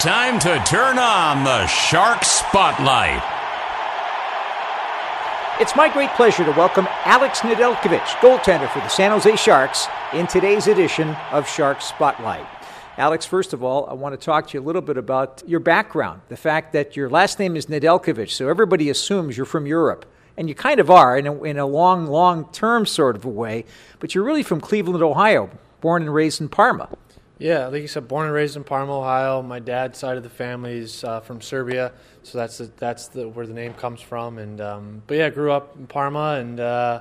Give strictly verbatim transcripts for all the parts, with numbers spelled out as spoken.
time to turn on the Shark Spotlight. It's my great pleasure to welcome Alex Nedeljkovic, goaltender for the San Jose Sharks, in today's edition of Shark Spotlight. Alex, first of all, I want to talk to you a little bit about your background, the fact that your last name is Nedeljkovic, so everybody assumes you're from Europe. And you kind of are in a, in a long, long-term sort of a way, but you're really from Cleveland, Ohio, born and raised in Parma. Yeah, like you said, born and raised in Parma, Ohio. My dad's side of the family is uh, from Serbia, so that's the, that's the, where the name comes from. And um, but yeah, grew up in Parma and uh,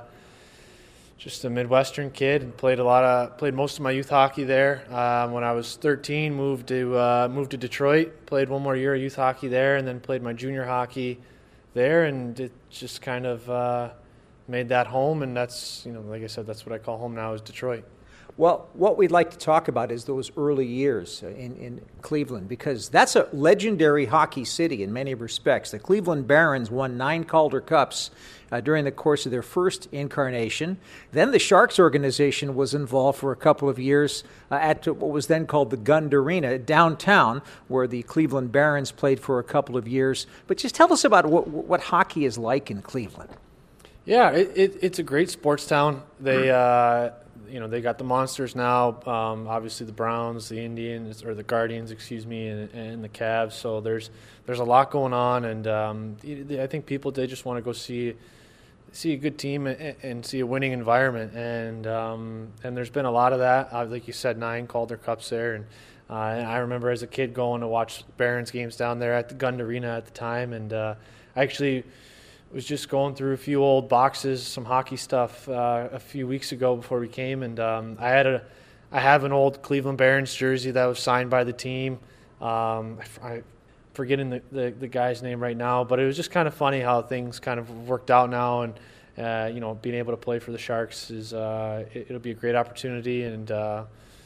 just a Midwestern kid, and played a lot of played most of my youth hockey there. Um, when I was thirteen, moved to uh, moved to Detroit, played one more year of youth hockey there, and then played my junior hockey there, and it just kind of uh, made that home. And that's, you know, like I said, that's what I call home now, is Detroit. Well, what we'd like to talk about is those early years in, in Cleveland, because that's a legendary hockey city in many respects. The Cleveland Barons won nine Calder Cups uh, during the course of their first incarnation. Then the Sharks organization was involved for a couple of years uh, at what was then called the Gund Arena downtown, where the Cleveland Barons played for a couple of years. But just tell us about what, what hockey is like in Cleveland. Yeah, it, it, it's a great sports town. They... Uh, You know, they got the Monsters now, um, obviously the Browns, the Indians, or the Guardians, excuse me, and, and the Cavs. So there's there's a lot going on, and um, I think people, they just want to go see see a good team and, and see a winning environment. And um, and there's been a lot of that. Uh, like you said, nine Calder Cups there. And, uh, and I remember as a kid going to watch Barons games down there at the Gund Arena at the time. And uh, I actually was just going through a few old boxes, some hockey stuff uh, a few weeks ago before we came, and um, I had a, I have an old Cleveland Barons jersey that was signed by the team. Um, I, I'm forgetting the, the the guy's name right now, but it was just kind of funny how things kind of worked out now, and uh, you know, being able to play for the Sharks is uh, it, it'll be a great opportunity, and uh,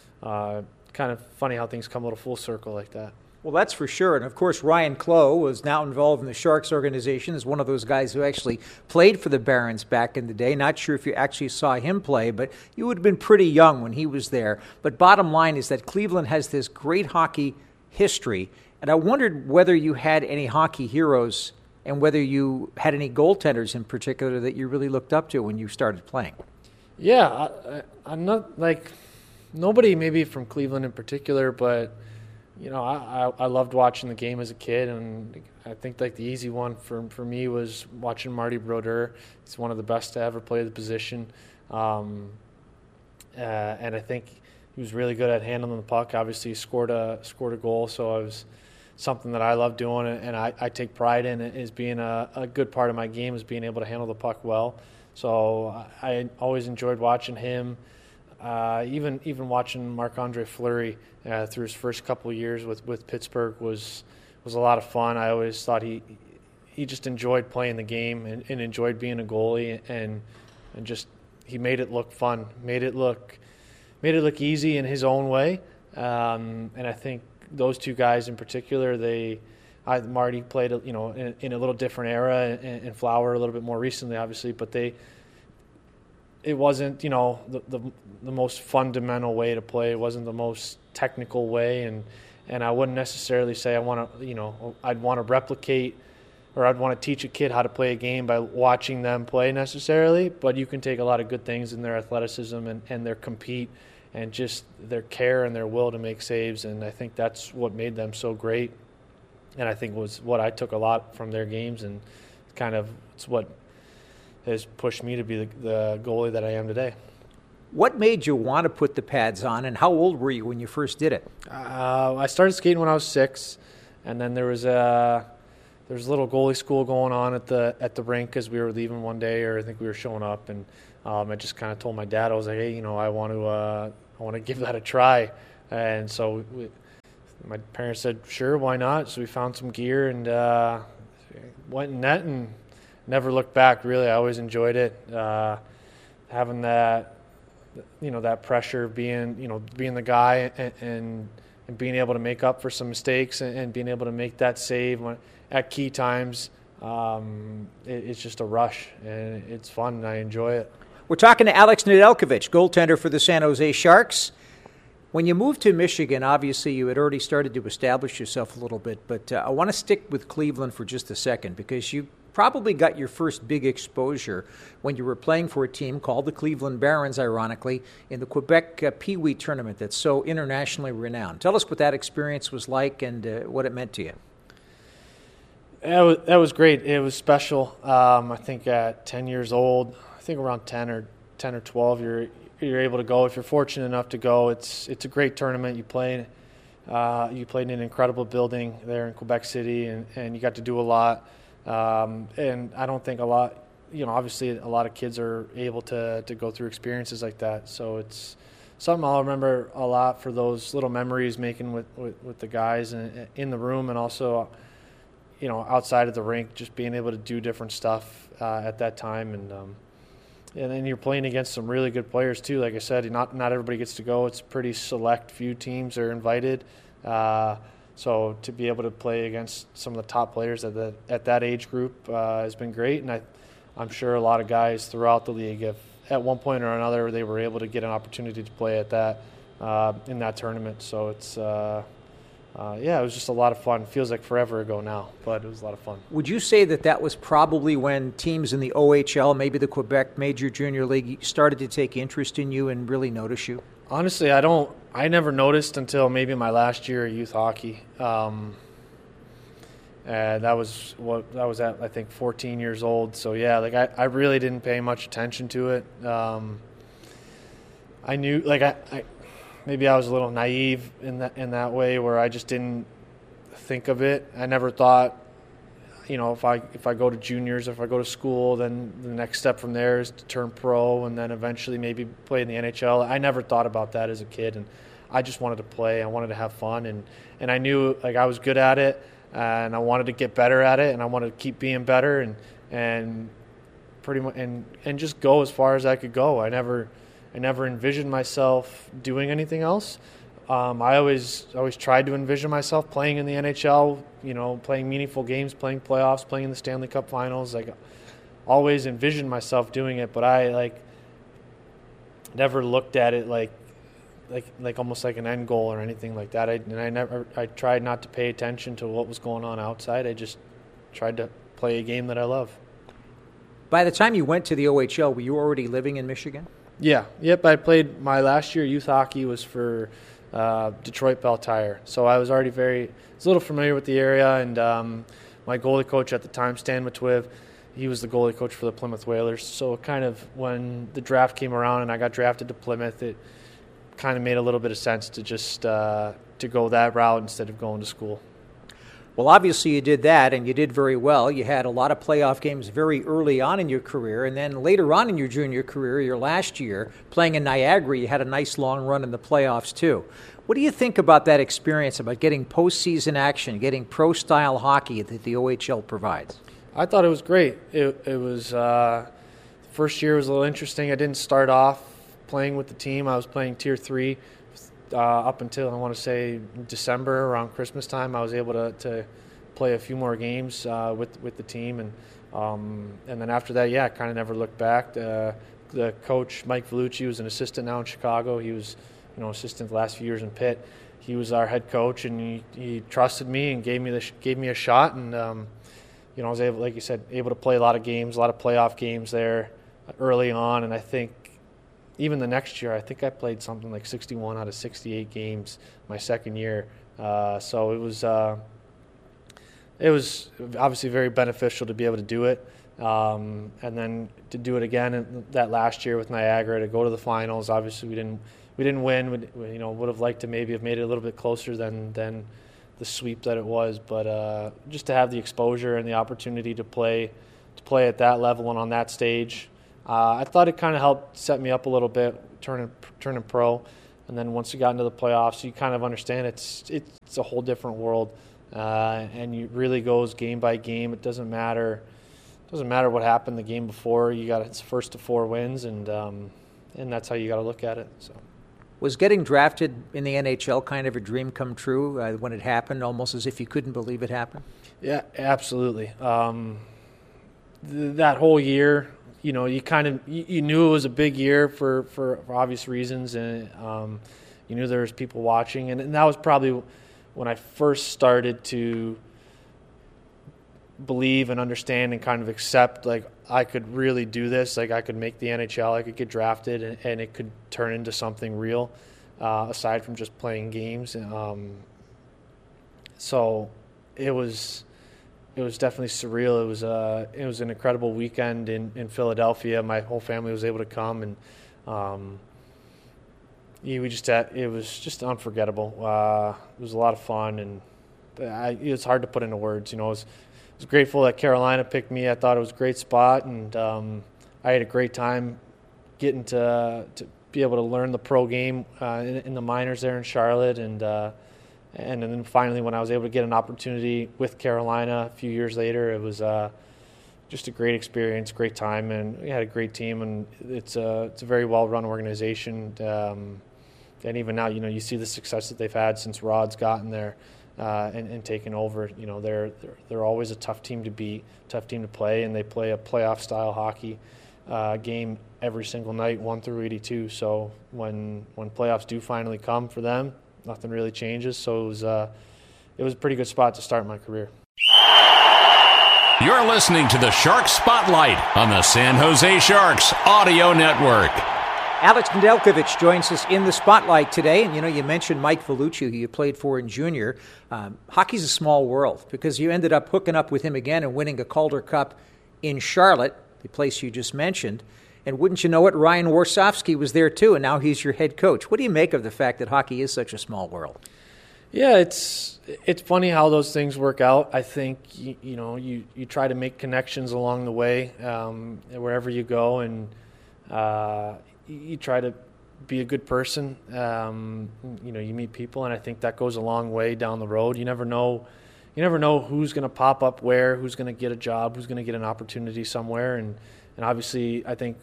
uh, kind of funny how things come a little full circle like that. Well, that's for sure. And, of course, Ryan Clough is now involved in the Sharks organization, is one of those guys who actually played for the Barons back in the day. Not sure if you actually saw him play, but you would have been pretty young when he was there. But bottom line is that Cleveland has this great hockey history, and I wondered whether you had any hockey heroes and whether you had any goaltenders in particular that you really looked up to when you started playing. Yeah, I, I, I'm not, like, nobody maybe from Cleveland in particular, but you know, I, I loved watching the game as a kid, and I think like the easy one for for me was watching Marty Brodeur. He's one of the best to ever play the position, um, uh, and I think he was really good at handling the puck. Obviously, he scored a scored a goal, so it was something that I love doing, and I, I take pride in it, is being a, a good part of my game is being able to handle the puck well. So I, I always enjoyed watching him. Uh, even even watching Marc-Andre Fleury uh, through his first couple of years with, with Pittsburgh was was a lot of fun. I always thought he he just enjoyed playing the game and, and enjoyed being a goalie, and and just he made it look fun, made it look made it look easy in his own way. Um, and I think those two guys in particular, they I, Marty played you know in, in a little different era, and, and Flower a little bit more recently, obviously, but they. It wasn't, you know, the, the the most fundamental way to play. It wasn't the most technical way, and and I wouldn't necessarily say I want to, you know, I'd want to replicate or I'd want to teach a kid how to play a game by watching them play necessarily. But you can take a lot of good things in their athleticism and, and their compete and just their care and their will to make saves, and I think that's what made them so great. And I think was what I took a lot from their games, and kind of it's what has pushed me to be the, the goalie that I am today. What made you want to put the pads on, and how old were you when you first did it? Uh, I started skating when I was six, and then there was a there was a little goalie school going on at the at the rink as we were leaving one day, or I think we were showing up, and um, I just kind of told my dad, I was like, hey, you know, I want to uh, I want to give that a try, and so we, my parents said, sure, why not? So we found some gear and uh, went in net and never looked back, really. I always enjoyed it. Uh, having that, you know, that pressure, being, you know, being the guy and, and, and being able to make up for some mistakes and, and being able to make that save when, at key times, um, it, it's just a rush, and it's fun, and I enjoy it. We're talking to Alex Nedeljkovic, goaltender for the San Jose Sharks. When you moved to Michigan, obviously you had already started to establish yourself a little bit, but uh, I want to stick with Cleveland for just a second because you probably got your first big exposure when you were playing for a team called the Cleveland Barons, ironically, in the Quebec uh, Pee Wee tournament that's so internationally renowned. Tell us what that experience was like and uh, what it meant to you. That was, that was great. It was special. Um, I think at ten years old, I think around ten or ten or twelve, you're you're able to go. If you're fortunate enough to go, it's it's a great tournament. You play, uh, you played in an incredible building there in Quebec City, and, and you got to do a lot. Um, and I don't think a lot, you know, obviously a lot of kids are able to to go through experiences like that. So it's something I'll remember a lot for those little memories making with, with, with the guys in, in the room, and also, you know, outside of the rink, just being able to do different stuff uh, at that time. And um, and then you're playing against some really good players too. Like I said, not not everybody gets to go. It's a pretty select few teams are invited. Uh, so to be able to play against some of the top players at the at that age group uh, has been great. And I, I'm sure a lot of guys throughout the league, if at one point or another they were able to get an opportunity to play at that uh, in that tournament. So it's. Uh, Uh, yeah, it was just a lot of fun. Feels like forever ago now, but it was a lot of fun. Would you say that that was probably when teams in the O H L, maybe the Quebec Major Junior League, started to take interest in you and really notice you? Honestly, I don't. I never noticed until maybe my last year of youth hockey. Um, and that was what I was at. I think fourteen years old. So yeah, like I, I really didn't pay much attention to it. Um, I knew, like I. I Maybe I was a little naive in that in that way, where I just didn't think of it. I never thought, you know, if I if I go to juniors, if I go to school, then the next step from there is to turn pro and then eventually maybe play in the N H L. I never thought about that as a kid, and I just wanted to play. I wanted to have fun, and, and I knew like I was good at it, and I wanted to get better at it, and I wanted to keep being better, and and pretty much and and just go as far as I could go. I never. I never envisioned myself doing anything else. Um, I always always tried to envision myself playing in the N H L, you know, playing meaningful games, playing playoffs, playing in the Stanley Cup Finals. Like, always envisioned myself doing it, but I like never looked at it like like like almost like an end goal or anything like that. I, and I never I tried not to pay attention to what was going on outside. I just tried to play a game that I love. By the time you went to the O H L, were you already living in Michigan? Yeah, yep. I played my last year youth hockey was for uh, Detroit Bell Tire, so I was already very, I was a little familiar with the area. And um, my goalie coach at the time, Stan Matwiv, he was the goalie coach for the Plymouth Whalers. So kind of when the draft came around and I got drafted to Plymouth, it kind of made a little bit of sense to just uh, to go that route instead of going to school. Well, obviously you did that, and you did very well. You had a lot of playoff games very early on in your career, and then later on in your junior career, your last year, playing in Niagara, you had a nice long run in the playoffs too. What do you think about that experience, about getting postseason action, getting pro-style hockey that the O H L provides? I thought it was great. It, it was uh, the first year was a little interesting. I didn't start off playing with the team. I was playing Tier three. Uh, up until I want to say December, around Christmas time, I was able to, to play a few more games uh, with with the team, and um, and then after that, yeah, I kind of never looked back. Uh, the coach Mike Vellucci was an assistant now in Chicago. He was, you know, assistant the last few years in Pitt. He was our head coach, and he, he trusted me and gave me the gave me a shot, and um, you know, I was able, like you said, able to play a lot of games, a lot of playoff games there early on, and I think. Even the next year, I think I played something like sixty-one out of sixty-eight games my second year. Uh, so it was uh, it was obviously very beneficial to be able to do it, um, and then to do it again in that last year with Niagara to go to the finals. Obviously, we didn't we didn't win. We, you know, would have liked to maybe have made it a little bit closer than than the sweep that it was. But uh, just to have the exposure and the opportunity to play to play at that level and on that stage. Uh, I thought it kind of helped set me up a little bit, turning turning pro, and then once you got into the playoffs, you kind of understand it's it's a whole different world, uh, and it really goes game by game. It doesn't matter, it doesn't matter what happened the game before. You got it's first to four wins, and um, and that's how you got to look at it. So, was getting drafted in the N H L kind of a dream come true uh, when it happened, almost as if you couldn't believe it happened? Yeah, absolutely. Um, th- that whole year. You know, you kind of you, you knew it was a big year for, for, for obvious reasons, and um, you knew there was people watching, and, and that was probably when I first started to believe and understand and kind of accept, like, I could really do this. Like, I could make the N H L, I could get drafted, and, and it could turn into something real, uh, aside from just playing games. Um, so it was it was definitely surreal. It was uh, it was an incredible weekend in, in Philadelphia. My whole family was able to come, and um, yeah, we just had, it was just unforgettable. Uh, it was a lot of fun, and I, it's hard to put into words. You know, it was, I was grateful that Carolina picked me. I thought it was a great spot, and um, I had a great time getting to to be able to learn the pro game uh, in, in the minors there in Charlotte, and uh, and then finally when I was able to get an opportunity with Carolina a few years later, it was uh, just a great experience, great time, and we had a great team, and it's a it's a very well run organization. Um, and even now, you know, you see the success that they've had since Rod's gotten there. Uh, and, and taking over. You know, they're, they're they're always a tough team to beat, tough team to play, and they play a playoff style hockey uh, game every single night, one through eighty-two. So when when playoffs do finally come for them, nothing really changes. So it was uh, it was a pretty good spot to start my career. You're listening to the Shark Spotlight on the San Jose Sharks Audio Network. Alex Nedeljkovic joins us in the spotlight today. And, you know, you mentioned Mike Vellucci, who you played for in junior. Um, hockey's a small world because you ended up hooking up with him again and winning a Calder Cup in Charlotte, the place you just mentioned. And wouldn't you know it, Ryan Warsofsky was there too, and now he's your head coach. What do you make of the fact that hockey is such a small world? Yeah, it's it's funny how those things work out. I think, you, you know, you, you try to make connections along the way um, wherever you go, and uh you try to be a good person. Um, you know, you meet people, and I think that goes a long way down the road. You never know, you never know who's going to pop up where, who's going to get a job, who's going to get an opportunity somewhere. And, and obviously, I think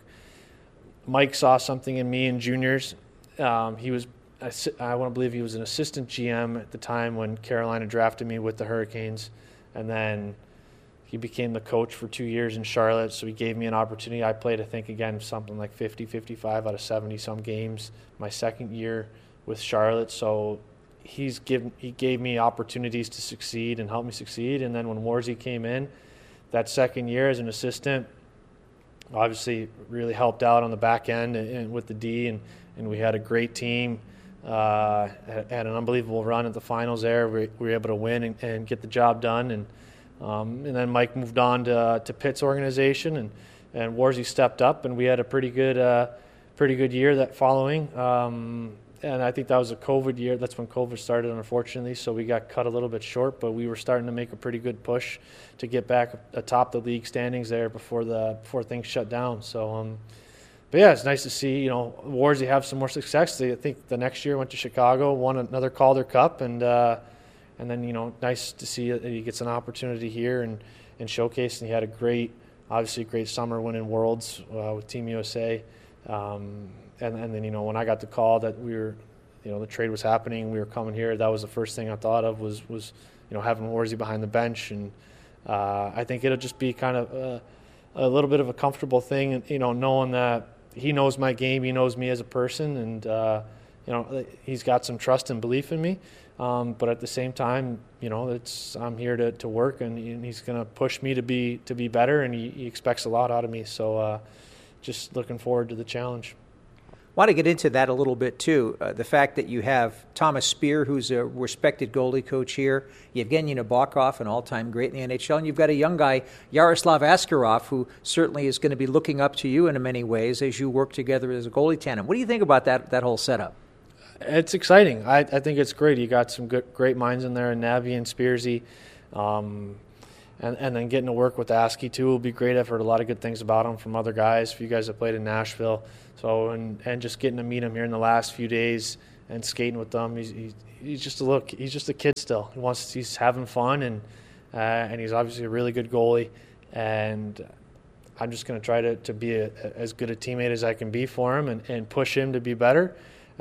Mike saw something in me in juniors. Um, he was, I, I want to believe he was an assistant G M at the time when Carolina drafted me with the Hurricanes, and then he became the coach for two years in Charlotte, so he gave me an opportunity. I played, I think, again, something like fifty, fifty-five out of seventy-some games my second year with Charlotte. So he's given, he gave me opportunities to succeed and help me succeed. And then when Warzy came in, that second year as an assistant, obviously really helped out on the back end and, and with the D, and, and we had a great team. Uh, had, had an unbelievable run at the finals there. We, we were able to win and, and get the job done. And Um, and then Mike moved on to uh, to Pitt's organization, and and Warzy stepped up, and we had a pretty good uh, pretty good year that following. Um, and I think that was a COVID year. That's when COVID started, unfortunately. So we got cut a little bit short, but we were starting to make a pretty good push to get back atop the league standings there before the before things shut down. So, um, but yeah, it's nice to see, you know, Warzy have some more success. They, I think the next year went to Chicago, won another Calder Cup, and. Uh, And then, you know, nice to see that he gets an opportunity here and, and showcase. And he had a great, obviously a great summer winning Worlds uh, with Team U S A. Um, and, and then, you know, when I got the call that we were, you know, the trade was happening, we were coming here, that was the first thing I thought of was, was you know, having Warzy behind the bench. And uh, I think it'll just be kind of a, a little bit of a comfortable thing, and, you know, knowing that he knows my game, he knows me as a person, and, uh, you know, he's got some trust and belief in me. Um, but at the same time, you know, it's I'm here to, to work, and, and he's going to push me to be to be better, and he, he expects a lot out of me. So uh, just looking forward to the challenge. I want to get into that a little bit, too. Uh, the fact that you have Thomas Speer, who's a respected goalie coach here, Yevgeny Nabokov, an all-time great in the N H L, and you've got a young guy, Yaroslav Askarov, who certainly is going to be looking up to you in many ways as you work together as a goalie tandem. What do you think about that that whole setup? It's exciting. I, I think it's great. You got some good, great minds in there, Navi and Spearsy, um, and and then getting to work with Askey too will be great. I've heard a lot of good things about him from other guys. For you guys that played in Nashville, so and and just getting to meet him here in the last few days and skating with them. He's he's, he's just a look. He's just a kid still. He wants. He's having fun, and uh, and he's obviously a really good goalie. And I'm just going to try to to be a, as good a teammate as I can be for him, and, and push him to be better.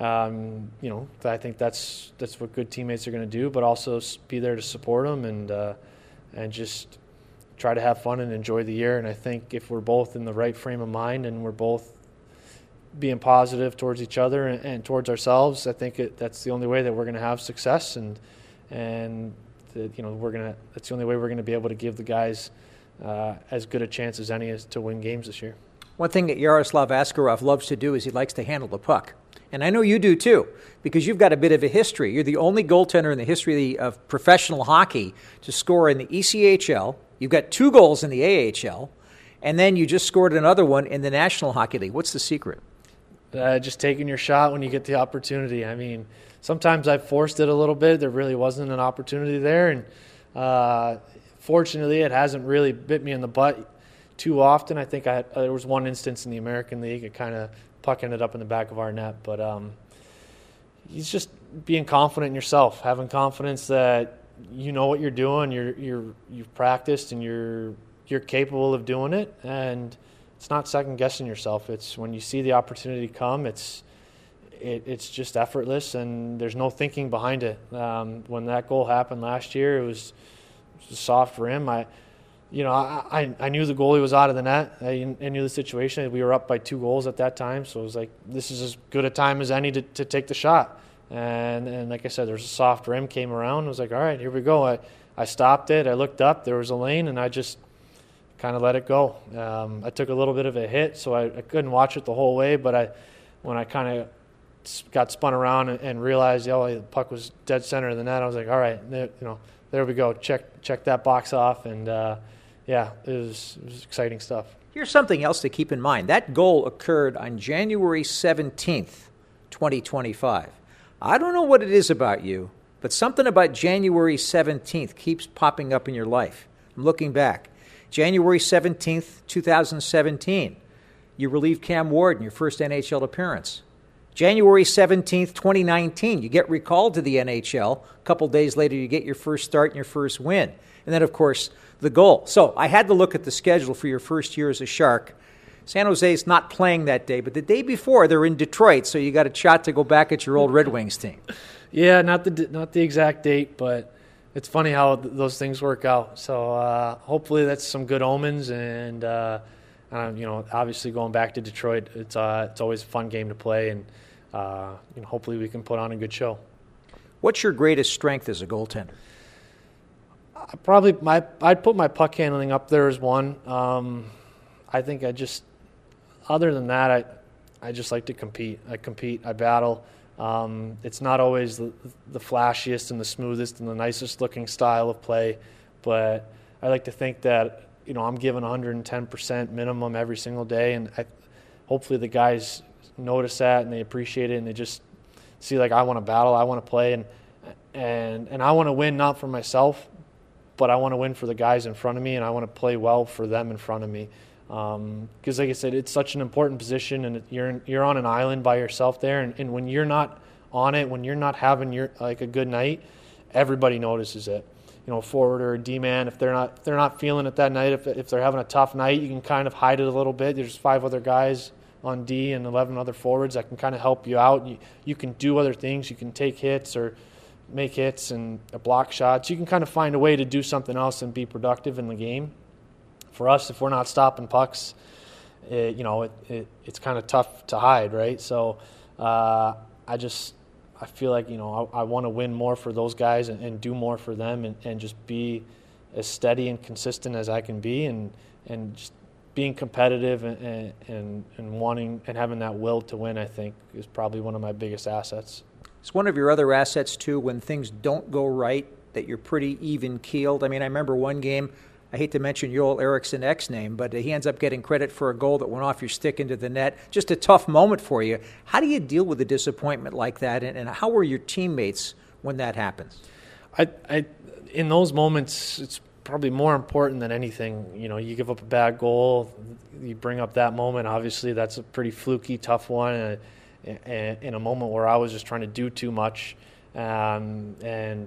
Um, you know, I think that's that's what good teammates are going to do, but also be there to support them and uh, and just try to have fun and enjoy the year. And I think if we're both in the right frame of mind and we're both being positive towards each other and, and towards ourselves, I think it, that's the only way that we're going to have success, and and the, you know we're gonna that's the only way we're going to be able to give the guys uh, as good a chance as any as to win games this year. One thing that Yaroslav Askarov loves to do is he likes to handle the puck. And I know you do too, because you've got a bit of a history. You're the only goaltender in the history of professional hockey to score in the E C H L. You've got two goals in the A H L, and then you just scored another one in the National Hockey League. What's the secret? Uh, just taking your shot when you get the opportunity. I mean, sometimes I forced it a little bit. There really wasn't an opportunity there, and uh, fortunately, it hasn't really bit me in the butt too often. I think I had, uh, there was one instance in the American League. It kind of puck ended up in the back of our net, but um, it's just being confident in yourself, having confidence that you know what you're doing, you're you're you've practiced, and you're you're capable of doing it, and it's not second guessing yourself. It's when you see the opportunity come, it's it, it's just effortless, and there's no thinking behind it. Um, when that goal happened last year, it was, it was a soft rim. I. You know, I, I knew the goalie was out of the net. I, I knew the situation. We were up by two goals at that time, so it was like, this is as good a time as any to, to take the shot. And and like I said, there's a soft rim came around. I was like, all right, here we go. I, I stopped it. I looked up. There was a lane, and I just kind of let it go. Um, I took a little bit of a hit, so I, I couldn't watch it the whole way. But I, when I kind of got spun around and, and realized, oh, the puck was dead center of the net, I was like, all right, there, you know, there we go. Check check that box off, and uh, yeah, it was, it was exciting stuff. Here's something else to keep in mind. That goal occurred on January seventeenth, twenty twenty-five. I don't know what it is about you, but something about January seventeenth keeps popping up in your life. I'm looking back. January seventeenth, twenty seventeen, you relieved Cam Ward in your first N H L appearance. January seventeenth, twenty nineteen, you get recalled to the N H L. A couple days later, you get your first start and your first win. And then, of course, the goal. So I had to look at the schedule for your first year as a Shark. San Jose's not playing that day, but the day before they're in Detroit, so you got a shot to go back at your old Red Wings team. Yeah, not the not the exact date, but it's funny how th- those things work out. So uh, hopefully that's some good omens, and uh, uh, you know, obviously going back to Detroit, it's uh, it's always a fun game to play, and uh, you know, hopefully we can put on a good show. What's your greatest strength as a goaltender? I probably my I'd put my puck handling up there as one. Um, I think I just, other than that, I I just like to compete. I compete. I battle. Um, it's not always the, the flashiest and the smoothest and the nicest looking style of play, but I like to think that, you know, I'm giving one hundred ten percent minimum every single day, and I, hopefully the guys notice that and they appreciate it, and they just see, like, I want to battle, I want to play, and and and I want to win, not for myself, but I want to win for the guys in front of me, and I want to play well for them in front of me. Because, um, like I said, it's such an important position, and you're in, you're on an island by yourself there, and, and when you're not on it, when you're not having your like a good night, everybody notices it. You know, forward or a D-man, if they're not if they're not feeling it that night, if if they're having a tough night, you can kind of hide it a little bit. There's five other guys on D and eleven other forwards that can kind of help you out. You you can do other things. You can take hits or make hits and block shots. You can kind of find a way to do something else and be productive in the game. For us, if we're not stopping pucks, it, you know, it, it it's kind of tough to hide, right? So uh, I just I feel like, you know, I, I want to win more for those guys and, and do more for them, and, and just be as steady and consistent as I can be, and and just being competitive and, and and wanting and having that will to win, I think, is probably one of my biggest assets. It's one of your other assets, too, when things don't go right, that you're pretty even-keeled. I mean, I remember one game, I hate to mention Joel Eriksson Ek's name, but he ends up getting credit for a goal that went off your stick into the net. Just a tough moment for you. How do you deal with a disappointment like that, and, and how are your teammates when that happens? I, I, in those moments, it's probably more important than anything. You know, you give up a bad goal, you bring up that moment. Obviously, that's a pretty fluky, tough one, and in a moment where I was just trying to do too much, um, and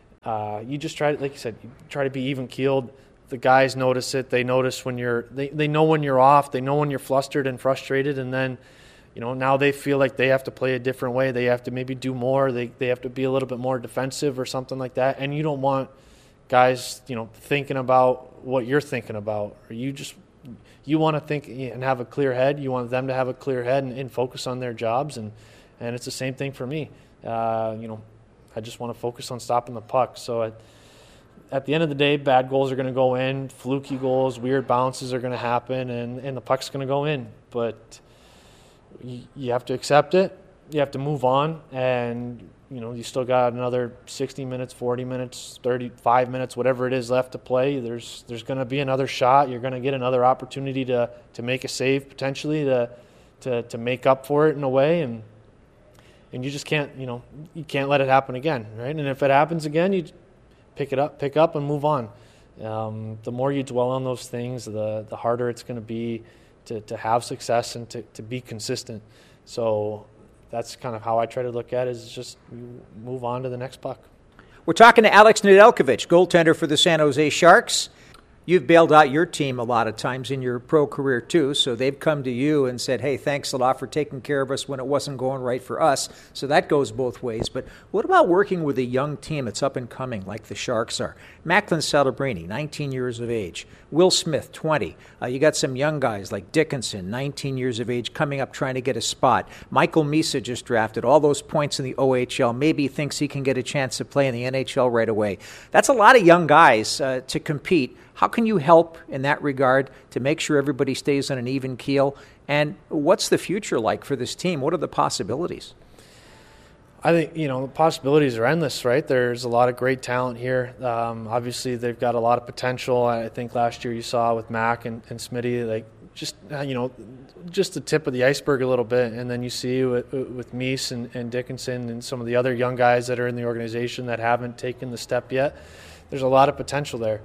uh, you just try to, like you said, you try to be even-keeled. The guys notice it. They notice when you're, they, they know when you're off. They know when you're flustered and frustrated, and then, you know, now they feel like they have to play a different way. They have to maybe do more. They they have to be a little bit more defensive or something like that, and you don't want guys, you know, thinking about what you're thinking about, or you just you want to think and have a clear head. You want them to have a clear head and, and focus on their jobs, and and it's the same thing for me. Uh, you know, I just want to focus on stopping the puck. So at, at the end of the day, bad goals are going to go in, fluky goals, weird bounces are going to happen, and, and the puck's going to go in. But you, you have to accept it. You have to move on, and you know you still got another sixty minutes, forty minutes, thirty-five minutes, whatever it is left to play. There's there's going to be another shot. You're going to get another opportunity to to make a save potentially to to to make up for it in a way, and and you just can't you know you can't let it happen again, right? And if it happens again, you pick it up, pick up, and move on. Um, the more you dwell on those things, the the harder it's going to be to to have success and to to be consistent. So that's kind of how I try to look at it, is just move on to the next puck. We're talking to Alex Nedeljkovic, goaltender for the San Jose Sharks. You've bailed out your team a lot of times in your pro career too, so they've come to you and said, hey, thanks a lot for taking care of us when it wasn't going right for us. So that goes both ways. But what about working with a young team that's up and coming like the Sharks are? Macklin Celebrini, nineteen years of age. Will Smith, twenty. Uh, you got some young guys like Dickinson, nineteen years of age, coming up trying to get a spot. Michael Misa just drafted all those points in the O H L. Maybe thinks he can get a chance to play in the N H L right away. That's a lot of young guys uh, to compete. How can you help in that regard to make sure everybody stays on an even keel? And what's the future like for this team? What are the possibilities? I think, you know, the possibilities are endless, right? There's a lot of great talent here. Um, obviously, they've got a lot of potential. I think last year you saw with Mac and, and Smitty, like, just, you know, just the tip of the iceberg a little bit. And then you see with, with Meese and, and Dickinson and some of the other young guys that are in the organization that haven't taken the step yet. There's a lot of potential there.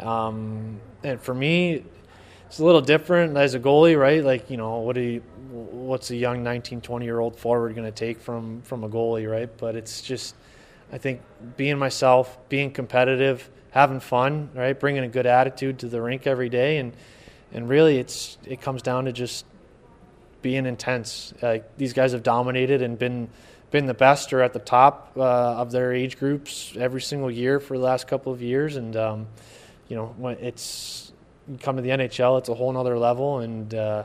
Um, and for me, it's a little different as a goalie, right? Like, you know, what do you, what's a young nineteen, twenty-year-old forward going to take from, from a goalie, right? But it's just, I think, being myself, being competitive, having fun, right? Bringing a good attitude to the rink every day. And, and really, it's it comes down to just being intense. Like, these guys have dominated and been been the best or at the top uh, of their age groups every single year for the last couple of years. And, um, you know, when it's you come to the N H L, it's a whole nother level, and uh,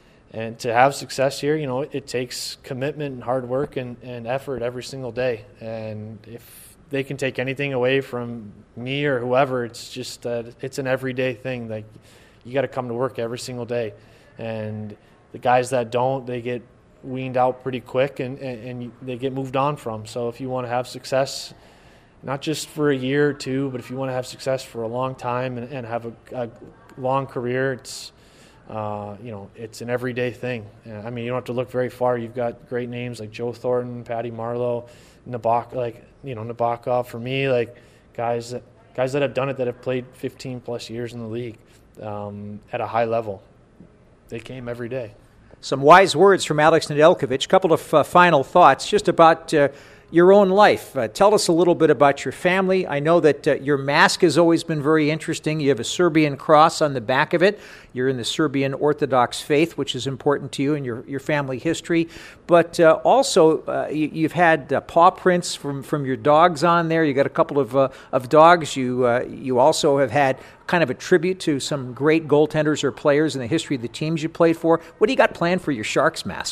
and to have success here, you know, it, it takes commitment and hard work and, and effort every single day. And if they can take anything away from me or whoever, it's just that uh, it's an everyday thing. Like, you got to come to work every single day, and the guys that don't, they get weaned out pretty quick, and, and, and they get moved on from. So if you want to have success, not just for a year or two, but if you want to have success for a long time and, and have a, a long career, it's uh, you know it's an everyday thing. I mean, you don't have to look very far. You've got great names like Joe Thornton, Patty Marleau, Nabok, like you know Nabokov. For me, like guys that guys that have done it, that have played fifteen plus years in the league um, at a high level. They came every day. Some wise words from Alex Nedeljkovic. A couple of uh, final thoughts just about uh, your own life. Uh, tell us a little bit about your family. I know that uh, your mask has always been very interesting. You have a Serbian cross on the back of it. You're in the Serbian Orthodox faith, which is important to you and your, your family history. But uh, also, uh, you, you've had uh, paw prints from, from your dogs on there. You got a couple of uh, of dogs. You uh, you also have had kind of a tribute to some great goaltenders or players in the history of the teams you played for. What do you got planned for your Sharks mask?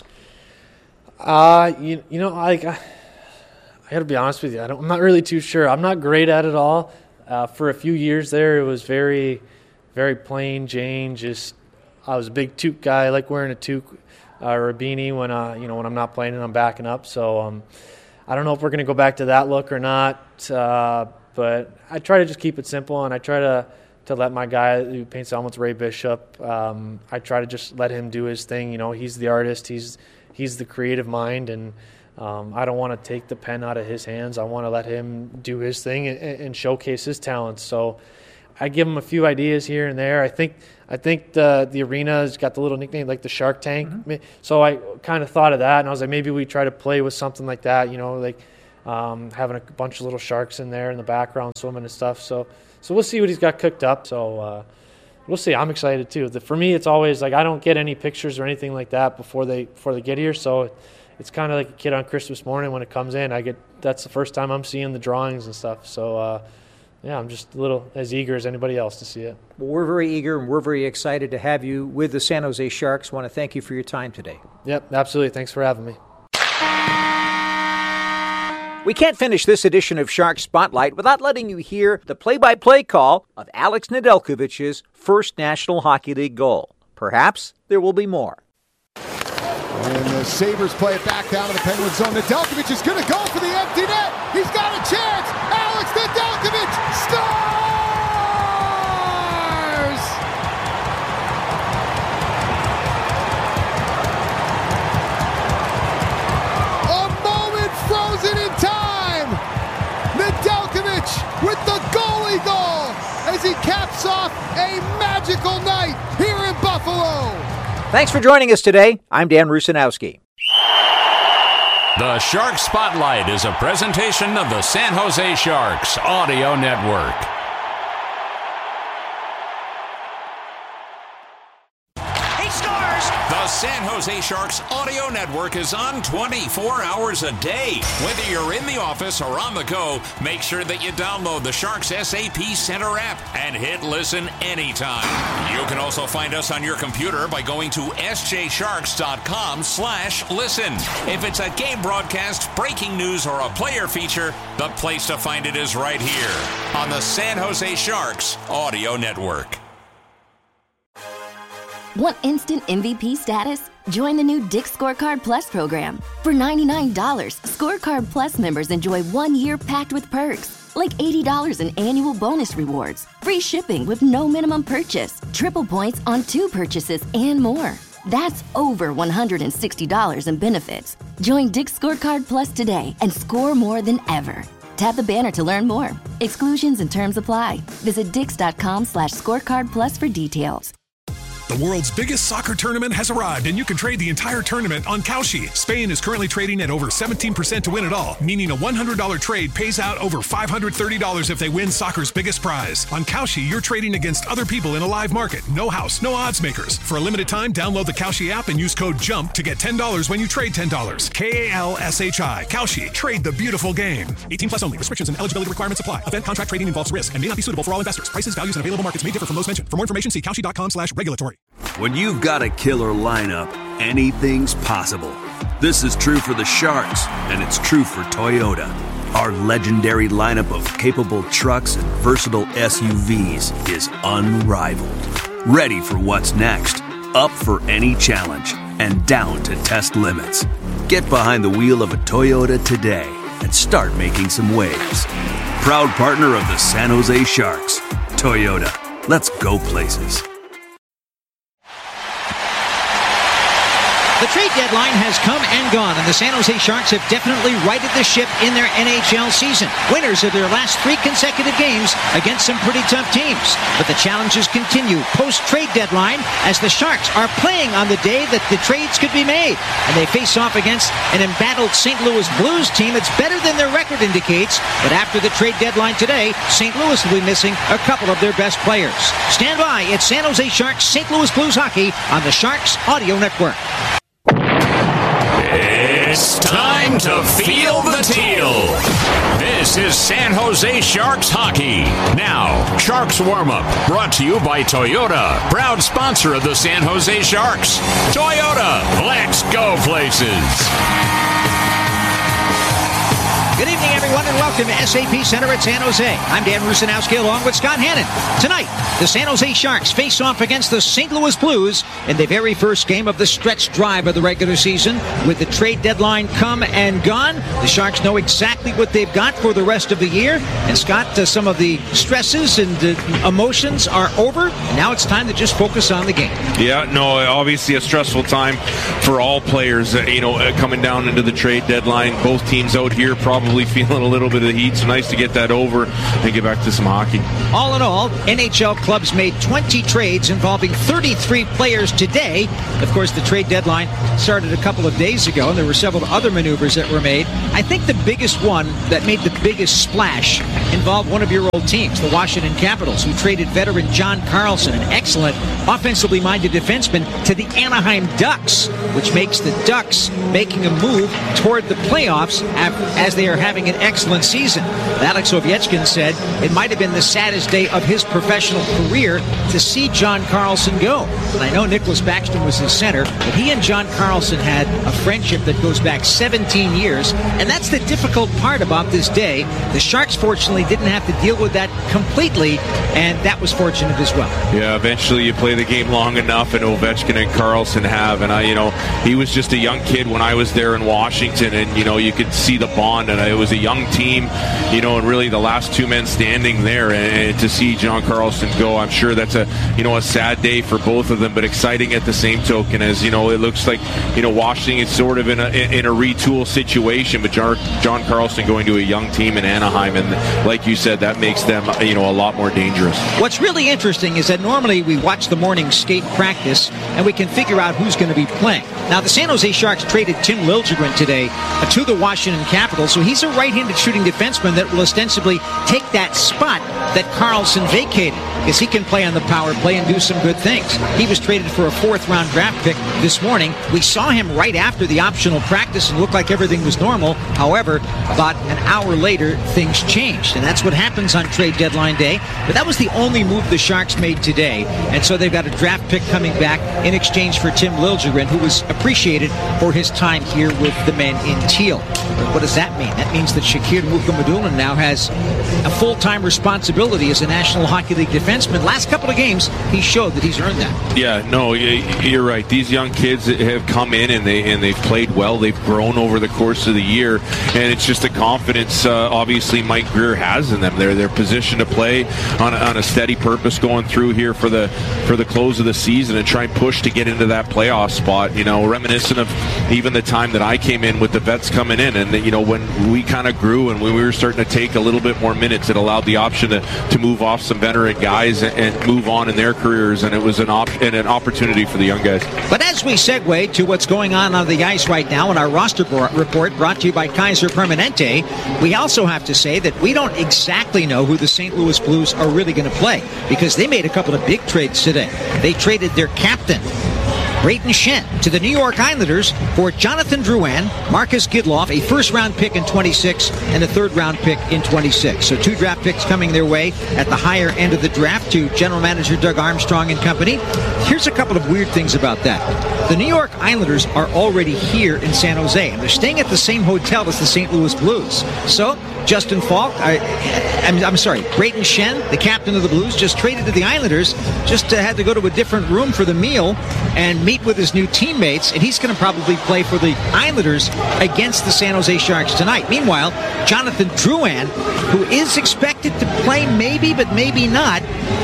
Uh, you, you know, I, I, I got to be honest with you. I don't, I'm not really too sure. I'm not great at it all. Uh, for a few years there, it was very, very plain Jane. Just I was a big toque guy. I like wearing a toque uh, or a beanie when uh, you know when I'm not playing and I'm backing up. So um, I don't know if we're going to go back to that look or not. Uh, but I try to just keep it simple, and I try to. to let my guy who paints helmets, Ray Bishop, um, I try to just let him do his thing. You know, he's the artist, he's he's the creative mind, and um, I don't want to take the pen out of his hands. I want to let him do his thing and, and showcase his talents. So I give him a few ideas here and there. I think I think the the arena has got the little nickname like the Shark Tank. Mm-hmm. So I kind of thought of that, and I was like, maybe we try to play with something like that. You know, like um, having a bunch of little sharks in there in the background swimming and stuff. So. So we'll see what he's got cooked up. So uh, we'll see. I'm excited too. The, for me, it's always like I don't get any pictures or anything like that before they before they get here. So it's kind of like a kid on Christmas morning when it comes in. I get that's the first time I'm seeing the drawings and stuff. So uh, yeah, I'm just a little as eager as anybody else to see it. Well, we're very eager and we're very excited to have you with the San Jose Sharks. I want to thank you for your time today. Yep, absolutely. Thanks for having me. We can't finish this edition of Shark Spotlight without letting you hear the play-by-play call of Alex Nedeljkovic's first National Hockey League goal. Perhaps there will be more. And the Sabres play it back down to the Penguin zone. Nedeljkovic is going to go for the empty net. He's got a chance. Alex Nedeljkovic scores! A moment frozen in time. Nedeljkovic with the goalie goal as he caps off a magical night here in Buffalo. Thanks for joining us today. I'm Dan Rusanowski. The Shark Spotlight is a presentation of the San Jose Sharks Audio Network. He scores! The San Jose Sharks Audio Network is on twenty-four hours a day. Whether you're in the office or on the go, make sure that you download the Sharks S A P Center app and hit listen anytime. You can also find us on your computer by going to s j sharks dot com slash listen. If it's a game broadcast, breaking news, or a player feature, the place to find it is right here on the San Jose Sharks Audio Network. Want instant M V P status? Join the new Dick's Scorecard Plus program. For ninety-nine dollars, Scorecard Plus members enjoy one year packed with perks, like eighty dollars in annual bonus rewards, free shipping with no minimum purchase, triple points on two purchases, and more. That's over one hundred sixty dollars in benefits. Join Dick's Scorecard Plus today and score more than ever. Tap the banner to learn more. Exclusions and terms apply. Visit dix.com slash scorecard plus for details. The world's biggest soccer tournament has arrived, and you can trade the entire tournament on Kalshi. Spain is currently trading at over seventeen percent to win it all, meaning a one hundred dollars trade pays out over five hundred thirty dollars if they win soccer's biggest prize. On Kalshi, you're trading against other people in a live market. No house, no odds makers. For a limited time, download the Kalshi app and use code JUMP to get ten dollars when you trade ten dollars. K A L S H I. Kalshi. Trade the beautiful game. eighteen plus only. Restrictions and eligibility requirements apply. Event contract trading involves risk and may not be suitable for all investors. Prices, values, and available markets may differ from those mentioned. For more information, see kalshi.com slash regulatory. When you've got a killer lineup, anything's possible. This is true for the Sharks, and it's true for Toyota. Our legendary lineup of capable trucks and versatile S U Vs is unrivaled. Ready for what's next, up for any challenge, and down to test limits. Get behind the wheel of a Toyota today and start making some waves. Proud partner of the San Jose Sharks, Toyota. Let's go places. The trade deadline has come and gone, and the San Jose Sharks have definitely righted the ship in their N H L season. Winners of their last three consecutive games against some pretty tough teams. But the challenges continue post-trade deadline as the Sharks are playing on the day that the trades could be made. And they face off against an embattled Saint Louis Blues team that's better than their record indicates. But after the trade deadline today, Saint Louis will be missing a couple of their best players. Stand by, it's San Jose Sharks, Saint Louis Blues hockey on the Sharks Audio Network. It's time to feel the teal. This is San Jose Sharks hockey. Now, Sharks warm-up brought to you by Toyota, proud sponsor of the San Jose Sharks. Toyota, let's go places. Good evening, everyone, and welcome to S A P Center at San Jose. I'm Dan Rusanowski along with Scott Hannon. Tonight, the San Jose Sharks face off against the Saint Louis Blues in the very first game of the stretch drive of the regular season. With the trade deadline come and gone, the Sharks know exactly what they've got for the rest of the year. And Scott, uh, some of the stresses and uh, emotions are over. And now it's time to just focus on the game. Yeah, no, obviously a stressful time for all players, uh, you know, uh, coming down into the trade deadline. Both teams out here probably feeling a little bit of the heat, so nice to get that over and get back to some hockey. All in all, N H L clubs made twenty trades involving thirty-three players today. Of course, the trade deadline started a couple of days ago, and there were several other maneuvers that were made. I think the biggest one that made the biggest splash involved one of your old teams, the Washington Capitals, who traded veteran John Carlson, an excellent offensively minded defenseman, to the Anaheim Ducks, which makes the Ducks making a move toward the playoffs as they are having an excellent season. Alex Ovechkin said it might have been the saddest day of his professional career to see John Carlson go. And I know Nicholas Backstrom was his center, but he and John Carlson had a friendship that goes back seventeen years, and that's the difficult part about this day. The Sharks, fortunately, didn't have to deal with that completely, and that was fortunate as well. Yeah, eventually you play the game long enough, and Ovechkin and Carlson have, and I, you know, he was just a young kid when I was there in Washington, and, you know, you could see the bond, and it was a young team, you know, and really the last two men standing there, and to see John Carlson go, I'm sure that's a, you know, a sad day for both of them, but exciting at the same token, as, you know, it looks like, you know, Washington is sort of in a in a retool situation, but John, John Carlson going to a young team in Anaheim, and like you said, that makes them, you know, a lot more dangerous. What's really interesting is that normally we watch the morning skate practice and we can figure out who's going to be playing. Now, the San Jose Sharks traded Tim Liljegren today uh, to the Washington Capitals, so he's a right-handed shooting defenseman that will ostensibly take that spot that Carlson vacated, because he can play on the power play and do some good things. He was traded for a fourth-round draft pick this morning. We saw him right after the optional practice and looked like everything was normal. However, about an hour later, things changed, and that's what happens on trade deadline day. But that was the only move the Sharks made today, and so they've got a draft pick coming back in exchange for Tim Liljegren, who was appreciated for his time here with the men in teal. But what does that mean? That means that Shakir Mukhamadullin now has a full-time responsibility as a National Hockey League defenseman. Last couple of games, he showed that he's earned that. Yeah, no, you're right. These young kids have come in and they and they've played well. They've grown over the course of the year, and it's just the confidence. Uh, obviously, Mike Grier has in them. They're they're positioned to play on a, on a steady purpose going through here for the for the close of the season and try and push to get into that playoff spot. You know, reminiscent of even the time that I came in with the vets coming in, and you know when we kind of grew and when we were starting to take a little bit more minutes, it allowed the option to, to move off some veteran guys and, and move on in their careers, and it was an op- and an opportunity for the young guys. But as we segue to what's going on on the ice right now in our roster report brought to you by Kaiser Permanente, we also have to say that we don't exactly know who the Saint Louis Blues are really going to play, because they made a couple of big trades today. They traded their captain, Brayden Schenn, to the New York Islanders for Jonathan Drouin, Marcus Gidloff, a first-round pick in twenty-six, and a third-round pick in twenty-six. So two draft picks coming their way at the higher end of the draft to general manager Doug Armstrong and company. Here's a couple of weird things about that. The New York Islanders are already here in San Jose, and they're staying at the same hotel as the Saint Louis Blues. So Justin Falk, I, I'm, I'm sorry, Brayden Schenn, the captain of the Blues, just traded to the Islanders, just uh, had to go to a different room for the meal and meet with his new teammates, and he's going to probably play for the Islanders against the San Jose Sharks tonight. Meanwhile, Jonathan Drouin, who is expected to play maybe, but maybe not,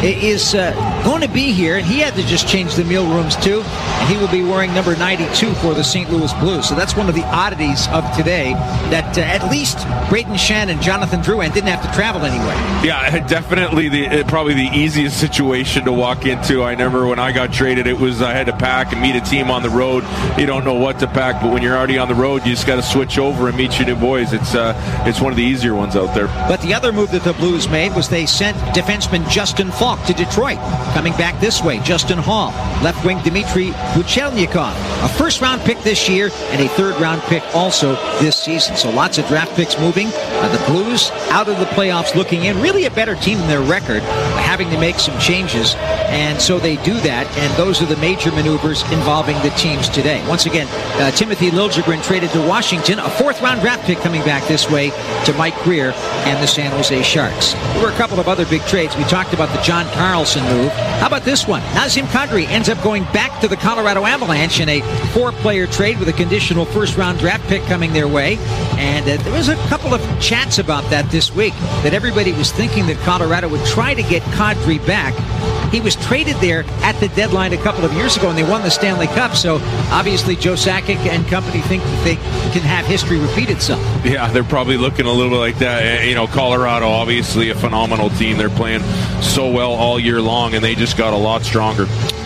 is uh, going to be here, and he had to just change the meal rooms too, and he will be wearing number ninety-two for the Saint Louis Blues. So that's one of the oddities of today, that uh, at least Brayden Schenn and Jonathan Drouin didn't have to travel anywhere. Yeah, definitely the probably the easiest situation to walk into. I remember when I got traded, it was I had to pack and meet a team on the road. You don't know what to pack, but when you're already on the road, you just got to switch over and meet your new boys. It's uh, it's one of the easier ones out there. But the other move that the Blues made was they sent defenseman Justin Falk to Detroit. Coming back this way, Justin Hall, left wing Dmitry Buchelnikov, a first-round pick this year and a third-round pick also this season. So lots of draft picks moving. Uh, the Blues out of the playoffs looking in, really a better team than their record, having to make some changes, and so they do that, and those are the major maneuvers involving the teams today. Once again, uh, Timothy Liljegren traded to Washington, a fourth-round draft pick coming back this way to Mike Grier and the San Jose Sharks. There were a couple of other big trades. We talked about the John Carlson move. How about this one? Nazem Kadri ends up going back to the Colorado Avalanche in a four-player trade with a conditional first-round draft pick coming their way, and uh, there was a couple of chats about that this week, that everybody was thinking that Colorado would try to get Kadri back. He was traded there at the deadline a couple of years ago, and they won the Stanley Cup, so obviously Joe Sakic and company think that they can have history repeat itself. Yeah, they're probably looking a little bit like that. You know, Colorado, obviously a phenomenal team. They're playing so well all year long, and they just got a lot stronger.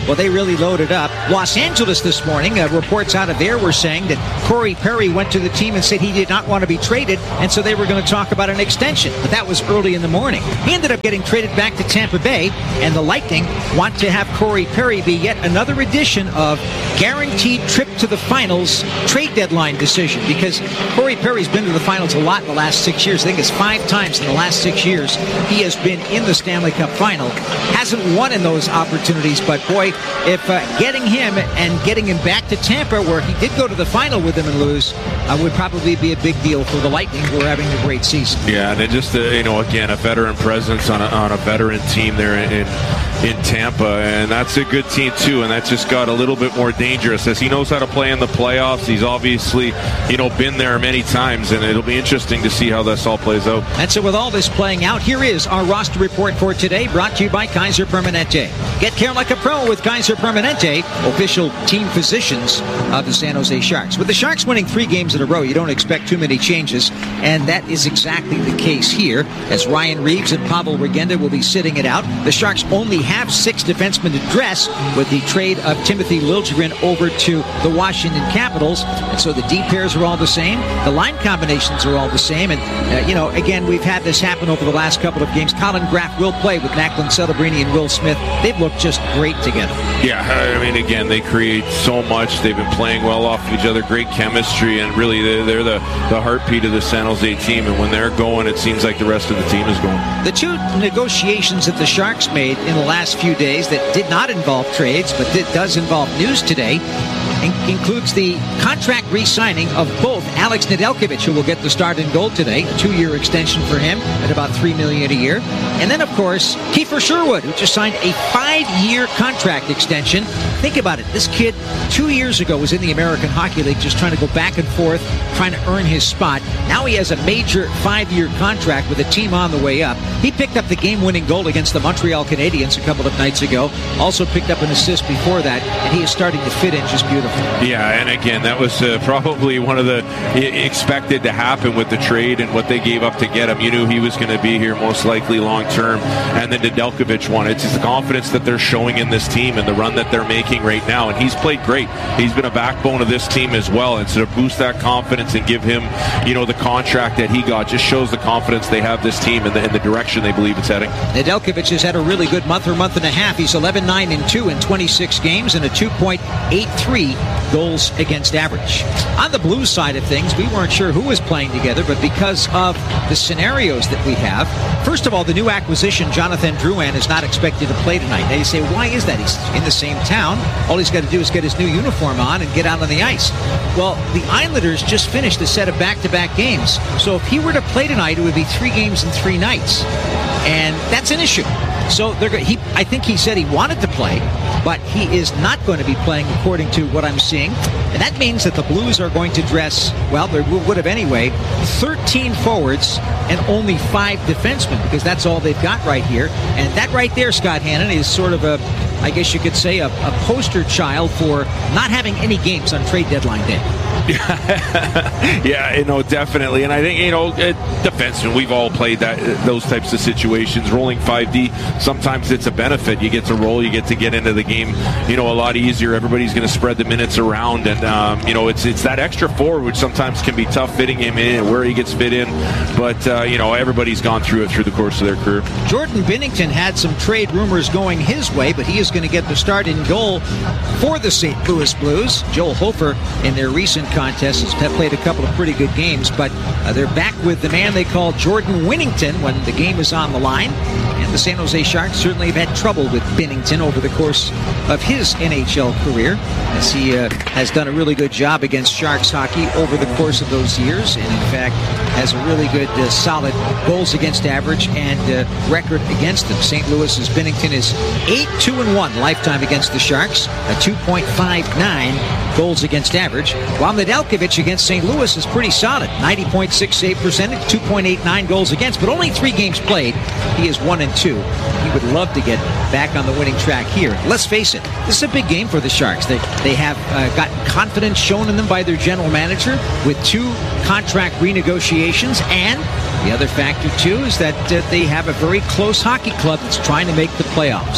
Well, they really loaded up. Los Angeles this morning, uh, reports out of there were saying that Corey Perry went to the team and said he did not want to be traded, and so they were going to talk about an extension. But that was early in the morning. He ended up getting traded back to Tampa Bay, and the Lightning want to have Corey Perry be yet another edition of guaranteed trip to the finals trade deadline decision, because Corey Perry's been to the finals a lot in the last six years. I think it's five times in the last six years he has been in the Stanley Cup final. Hasn't won in those opportunities, but boy, if uh, getting him and getting him back to Tampa, where he did go to the final with them and lose, uh, would probably be a big deal for the Lightning, who are having a great season. Yeah, and it just, uh, you know, again, a veteran presence on a, on a veteran team there in, in in Tampa, and that's a good team too, and that just got a little bit more dangerous as he knows how to play in the playoffs. He's obviously, you know, been there many times, and it'll be interesting to see how this all plays out. And so with all this playing out, here is our roster report for today, brought to you by Kaiser Permanente. Get care like a pro with Kaiser Permanente, official team physicians of the San Jose Sharks. With the Sharks winning three games in a row, you don't expect too many changes, and that is exactly the case here, as Ryan Reeves and Pavel Regenda will be sitting it out. The Sharks only have six defensemen to dress with the trade of Timothy Liljegren over to the Washington Capitals, and so the D pairs are all the same, the line combinations are all the same, and uh, you know, again, we've had this happen over the last couple of games. Colin Graf will play with Macklin Celebrini and Will Smith. They've looked just great together. Yeah, I mean, again, they create so much. They've been playing well off of each other, great chemistry, and really they're, they're the, the heartbeat of the San Jose team, and when they're going, it seems like the rest of the team is going. The two negotiations that the Sharks made in the last few days that did not involve trades, but that does involve news today, includes the contract re-signing of both Alex Nedeljkovic, who will get the start in goal today, a two-year extension for him at about three million dollars a year, and then, of course, Kiefer Sherwood, who just signed a five-year contract extension. Think about it. This kid, two years ago, was in the American Hockey League just trying to go back and forth, trying to earn his spot. Now he has a major five-year contract with a team on the way up. He picked up the game-winning goal against the Montreal Canadiens a couple of nights ago, also picked up an assist before that, and he is starting to fit in just beautifully. Yeah, and again, that was uh, probably one of the expected to happen with the trade and what they gave up to get him. You knew he was going to be here most likely long term, and then Nedeljkovic won. It's just the confidence that they're showing in this team and the run that they're making right now, and he's played great. He's been a backbone of this team as well, and so to boost that confidence and give him, you know, the contract that he got just shows the confidence they have this team and the, and the direction they believe it's heading. Nedeljkovic has had a really good month or month and a half. He's eleven nine and two in twenty-six games and a two point eight three goals against average. On the Blues side of things, we weren't sure who was playing together, but because of the scenarios that we have, first of all, the new acquisition, Jonathan Drouin, is not expected to play tonight. Now you say, why is that? He's in the same town. All he's got to do is get his new uniform on and get out on the ice. Well, the Islanders just finished a set of back-to-back games, so if he were to play tonight, it would be three games in three nights, and that's an issue. So they're, he, I think he said he wanted to play, but he is not going to be playing according to what I'm seeing. And that means that the Blues are going to dress, well, they would have anyway, thirteen forwards and only five defensemen, because that's all they've got right here. And that right there, Scott Hannon, is sort of a, I guess you could say, a, a poster child for not having any games on trade deadline day. Yeah, you know, definitely. And I think, you know, defensemen, we've all played that those types of situations. Rolling five D, sometimes it's a benefit. You get to roll, you get to get into the game, you know, a lot easier. Everybody's going to spread the minutes around, and um, you know, it's it's that extra forward which sometimes can be tough fitting him in and where he gets fit in. But uh, you know, everybody's gone through it through the course of their career. Jordan Binnington had some trade rumors going his way, but he is going to get the start in goal for the Saint Louis Blues. Joel Hofer, in their recent contests, have played a couple of pretty good games, but uh, they're back with the man they call Jordan Winnington when the game is on the line. And the San Jose Sharks certainly have had trouble with Binnington over the course of his N H L career, as he uh, has done a really good job against Sharks hockey over the course of those years, and in fact has a really good uh, solid goals against average and uh, record against them. Saint Louis's Binnington is eight two and one lifetime against the Sharks, a two point five nine goals against average, while Nedeljkovic against Saint Louis is pretty solid, ninety point six save percentage, two point eight nine goals against, but only three games played. He is one and two. He would love to get back on the winning track here. Let's face it, this is a big game for the Sharks. They they have uh, gotten confidence shown in them by their general manager with two contract renegotiations, and the other factor too is that uh, they have a very close hockey club that's trying to make the playoffs.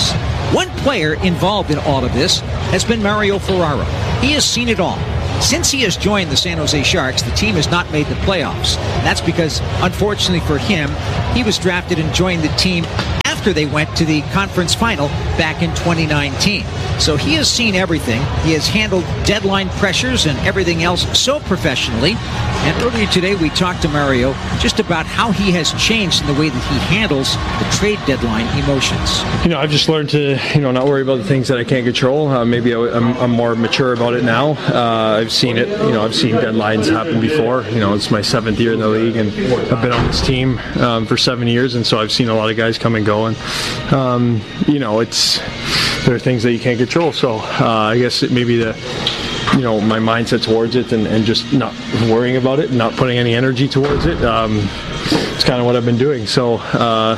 One player involved in all of this has been Mario Ferraro. He has seen it all. Since he has joined the San Jose Sharks, the team has not made the playoffs. That's because, unfortunately for him, he was drafted and joined the team after they went to the conference final back in twenty nineteen. So he has seen everything. He has handled deadline pressures and everything else so professionally. And earlier today, we talked to Mario just about how he has changed in the way that he handles the trade deadline emotions. You know, I've just learned to, you know, not worry about the things that I can't control. Uh, maybe I, I'm, I'm more mature about it now. Uh, I've seen it. You know, I've seen deadlines happen before. You know, it's my seventh year in the league, and I've been on this team um, for seven years, and so I've seen a lot of guys come and go. And um, you know, it's there are things that you can't control. So uh, I guess it maybe the. you know, my mindset towards it and, and just not worrying about it, not putting any energy towards it. Um, it's kind of what I've been doing. So uh,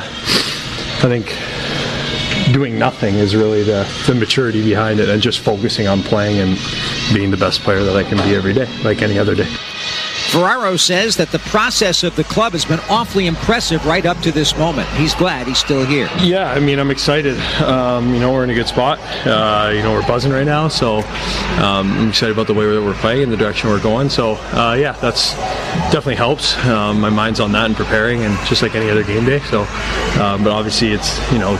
I think doing nothing is really the, the maturity behind it, and just focusing on playing and being the best player that I can be every day, like any other day. Ferraro says that the process of the club has been awfully impressive right up to this moment. He's glad he's still here. Yeah, I mean, I'm excited. Um, you know, we're in a good spot. Uh, you know, we're buzzing right now, so um, I'm excited about the way that we're playing and the direction we're going. So, uh, yeah, that's definitely helps. Um, my mind's on that and preparing, and just like any other game day. So, um, but obviously, it's, you know,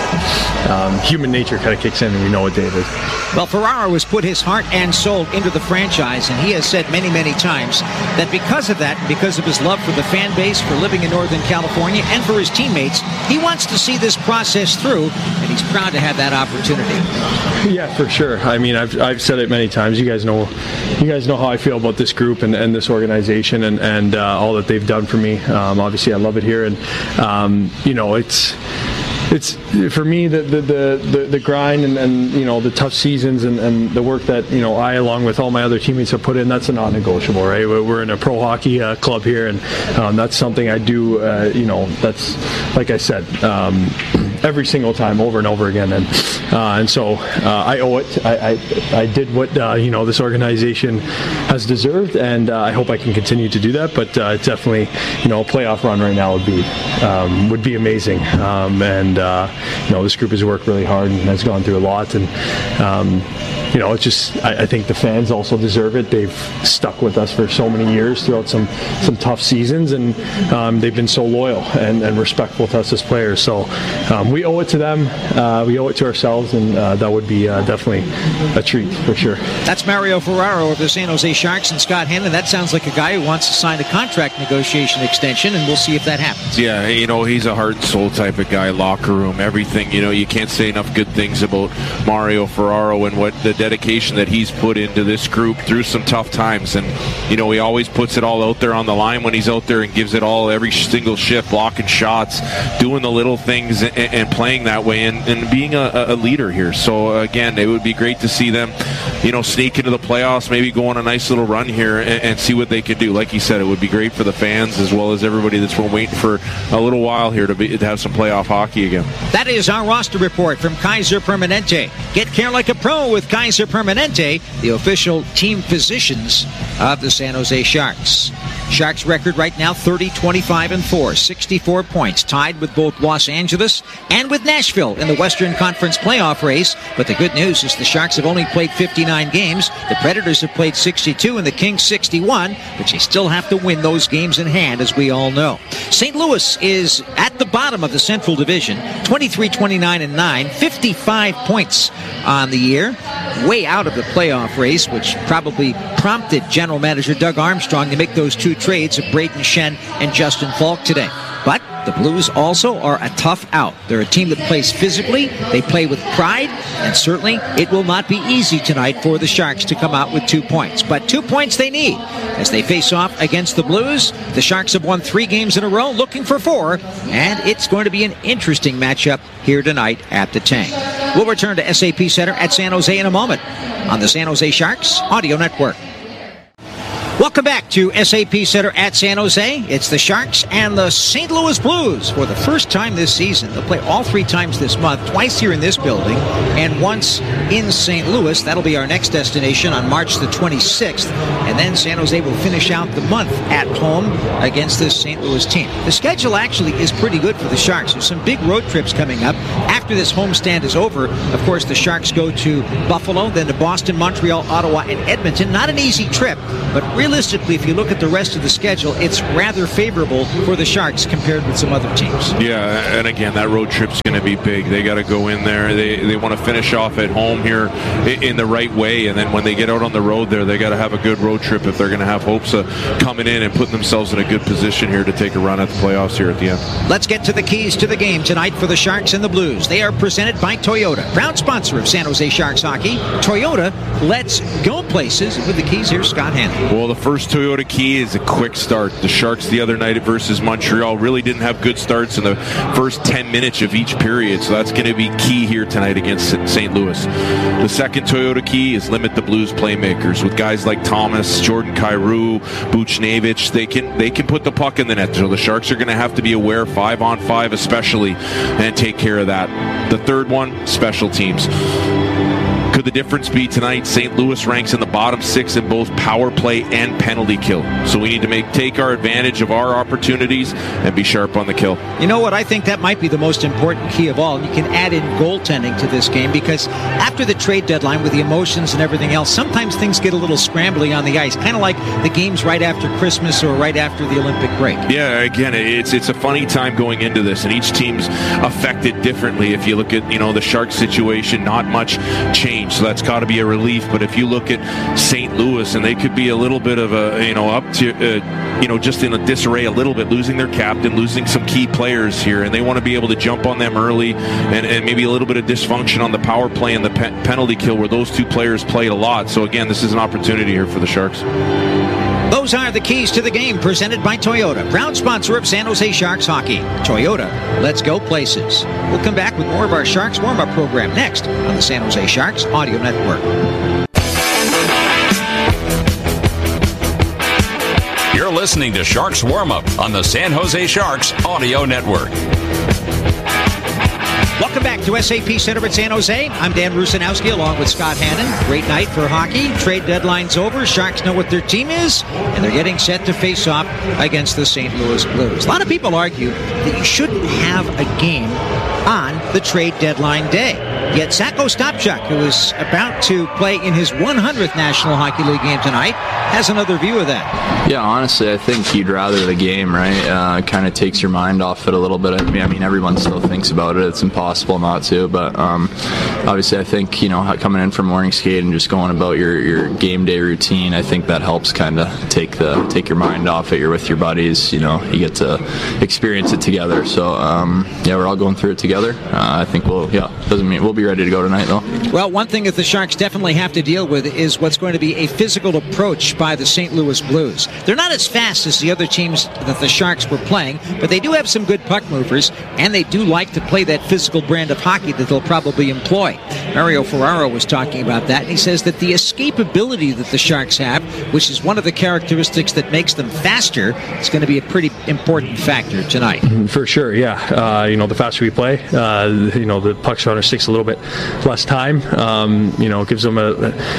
um, human nature kind of kicks in, and we know what day it is. Well, Ferraro has put his heart and soul into the franchise, and he has said many, many times that because of that, because of his love for the fan base, for living in Northern California, and for his teammates, he wants to see this process through, and he's proud to have that opportunity. Yeah, for sure. I mean, I've I've said it many times. You guys know, you guys know how I feel about this group and, and this organization and and uh, all that they've done for me. Um, obviously, I love it here, and um, you know, it's. It's for me the the, the, the grind and, and you know the tough seasons and, and the work that you know I, along with all my other teammates, have put in. That's a non-negotiable, right? We're in a pro hockey uh, club here, and um, that's something I do. Uh, you know, that's like I said, um, every single time, over and over again, and uh, and so uh, I owe it. I I, I did what uh, you know this organization has deserved, and uh, I hope I can continue to do that. But uh, definitely, you know, a playoff run right now would be um, would be amazing, um, and. Uh, you know, this group has worked really hard and has gone through a lot, and um, you know, it's just I, I think the fans also deserve it. They've stuck with us for so many years throughout some some tough seasons, and um, they've been so loyal and, and respectful with us as players. So um, we owe it to them. Uh, we owe it to ourselves, and uh, that would be uh, definitely a treat for sure. That's Mario Ferraro of the San Jose Sharks, and Scott Hanlon. That sounds like a guy who wants to sign a contract negotiation extension, and we'll see if that happens. Yeah, you know, he's a heart and soul type of guy. Locker room, everything. You know, you can't say enough good things about Mario Ferraro and what the dedication that he's put into this group through some tough times. And you know, he always puts it all out there on the line when he's out there and gives it all every single shift, blocking shots, doing the little things, and, and playing that way, and, and being a, a leader here. So again, it would be great to see them, you know, sneak into the playoffs, maybe go on a nice little run here and, and see what they could do. Like you said, it would be great for the fans as well as everybody that's been waiting for a little while here to, be, to have some playoff hockey again. That is our roster report from Kaiser Permanente. Get care like a pro with Kaiser Permanente, the official team physicians of the San Jose Sharks. Sharks record right now thirty, twenty-five, and four, sixty-four points, tied with both Los Angeles and with Nashville in the Western Conference playoff race. But the good news is the Sharks have only played fifty-nine games. The Predators have played sixty-two and the Kings sixty-one, but they still have to win those games in hand, as we all know. Saint Louis is at the bottom of the Central Division, twenty-three, twenty-nine, and nine, fifty-five points on the year, way out of the playoff race, which probably prompted General Manager Doug Armstrong to make those two trades of Braden Shen and Justin Falk today. But the Blues also are a tough out. They're a team that plays physically, they play with pride, and certainly it will not be easy tonight for the Sharks to come out with two points. But two points they need as they face off against the Blues. The Sharks have won three games in a row, looking for four, and it's going to be an interesting matchup here tonight at the Tank. We'll return to S A P Center at San Jose in a moment on the San Jose Sharks Audio Network. Welcome back to S A P Center at San Jose. It's the Sharks and the Saint Louis Blues for the first time this season. They'll play all three times this month, twice here in this building and once in Saint Louis. That'll be our next destination on March the twenty-sixth. And then San Jose will finish out the month at home against this Saint Louis team. The schedule actually is pretty good for the Sharks. There's some big road trips coming up. After this homestand is over, of course, the Sharks go to Buffalo, then to Boston, Montreal, Ottawa, and Edmonton. Not an easy trip, but really realistically, if you look at the rest of the schedule, it's rather favorable for the Sharks compared with some other teams. Yeah, and again, that road trip's going to be big. They got to go in there. They they want to finish off at home here in the right way, and then when they get out on the road there, they got to have a good road trip if they're going to have hopes of coming in and putting themselves in a good position here to take a run at the playoffs here at the end. Let's get to the keys to the game tonight for the Sharks and the Blues. They are presented by Toyota, proud sponsor of San Jose Sharks hockey. Toyota, let's go places. With the keys, here's Scott Hannon. Well, the first Toyota key is a quick start. The Sharks the other night versus Montreal really didn't have good starts in the first ten minutes of each period, so that's going to be key here tonight against Saint Louis. The second Toyota key is limit the Blues playmakers with guys like Thomas, Jordan Kyrou, Buchnevich. They can they can put the puck in the net, so the Sharks are going to have to be aware, five on five especially, and take care of that. The third one, special teams. Could the difference be tonight? Saint Louis ranks in the bottom six in both power play and penalty kill. So we need to make take our advantage of our opportunities and be sharp on the kill. You know what? I think that might be the most important key of all. You can add in goaltending to this game because after the trade deadline with the emotions and everything else, sometimes things get a little scrambly on the ice, kind of like the games right after Christmas or right after the Olympic break. Yeah, again, it's it's a funny time going into this, and each team's affected differently. If you look at, you know, the Sharks situation, not much change. So that's got to be a relief. But if you look at Saint Louis, and they could be a little bit of a, you know, up to, uh, you know, just in a disarray a little bit, losing their captain, losing some key players here, and they want to be able to jump on them early, and, and maybe a little bit of dysfunction on the power play and the pe- penalty kill where those two players played a lot. So again, this is an opportunity here for the Sharks. Those are the keys to the game presented by Toyota, proud sponsor of San Jose Sharks hockey. Toyota, let's go places. We'll come back with more of our Sharks warm-up program next on the San Jose Sharks Audio Network. You're listening to Sharks Warm-Up on the San Jose Sharks Audio Network. Welcome back to S A P Center at San Jose. I'm Dan Rusanowski along with Scott Hannon. Great night for hockey. Trade deadline's over. Sharks know what their team is, and they're getting set to face off against the Saint Louis Blues. A lot of people argue that you shouldn't have a game on the trade deadline day. Yet Sako Stopchuk, who is about to play in his one hundredth National Hockey League game tonight, has another view of that. Yeah, honestly, I think you'd rather the game, right? Uh, it kind of takes your mind off it a little bit. I mean, I mean, everyone still thinks about it. It's impossible not to. But um, obviously, I think, you know, coming in from morning skate and just going about your, your game day routine, I think that helps kind of take the take your mind off it. You're with your buddies, you know, you get to experience it together. So, um, yeah, we're all going through it together. Uh, I think we'll, yeah, doesn't mean we'll be ready to go tonight, though. Well, one thing that the Sharks definitely have to deal with is what's going to be a physical approach by the Saint Louis Blues. They're not as fast as the other teams that the Sharks were playing, but they do have some good puck movers, and they do like to play that physical brand of hockey that they'll probably employ. Mario Ferraro was talking about that, and he says that the escapability that the Sharks have, which is one of the characteristics that makes them faster, is going to be a pretty important factor tonight. For sure, yeah. Uh, you know, the faster we play, uh, you know, the puck runner takes a little bit less time. Um, you know, it gives them a,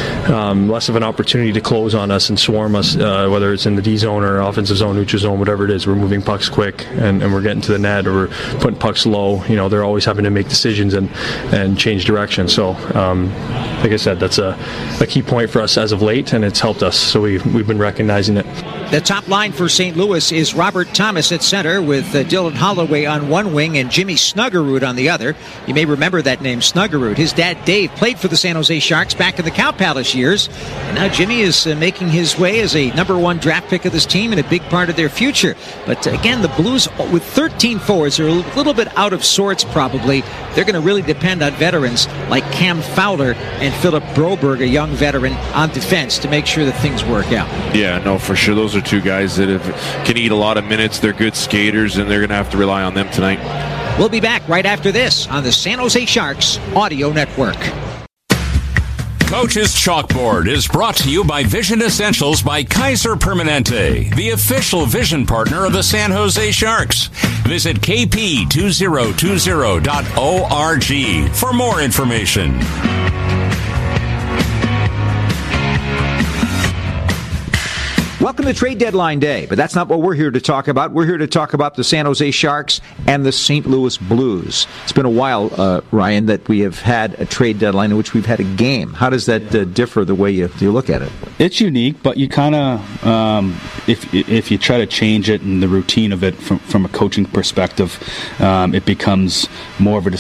um, less of an opportunity to close on us and swarm us, uh, whether it's in the D zone or offensive zone, neutral zone, whatever it is. We're moving pucks quick, and, and we're getting to the net, or we're putting pucks low. You know, they're always having to make decisions and, and change direction. So, um, like I said, that's a, a key point for us as of late, and it's helped us. So we've, we've been recognizing it. The top line for Saint Louis is Robert Thomas at center with uh, Dylan Holloway on one wing and Jimmy Snuggerud on the other. You may remember that name, Snuggerud. His dad, Dave, played for the San Jose Sharks back in the Cow Palace years. And now Jimmy is uh, making his way as a number one draft pick of this team and a big part of their future. But uh, again, the Blues, with thirteen forwards, are a little bit out of sorts probably. They're going to really depend on veterans like Cam Fowler and Philip Broberg, a young veteran, on defense to make sure that things work out. Yeah, no, for sure. Those are two guys that have, can eat a lot of minutes. They're good skaters, and they're going to have to rely on them tonight. We'll be back right after this on the San Jose Sharks Audio Network. Coach's Chalkboard is brought to you by Vision Essentials by Kaiser Permanente, the official vision partner of the San Jose Sharks. Visit k p two thousand twenty dot org for more information. Welcome to Trade Deadline Day, but that's not what we're here to talk about. We're here to talk about the San Jose Sharks and the Saint Louis Blues. It's been a while, uh, Ryan, that we have had a trade deadline in which we've had a game. How does that uh, differ the way you, you look at it? It's unique, but you kind of, um, if if you try to change it and the routine of it from, from a coaching perspective, um, it becomes more of a